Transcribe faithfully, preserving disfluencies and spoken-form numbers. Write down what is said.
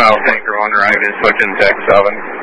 South Anchor one arrived in Switch in Tech seven.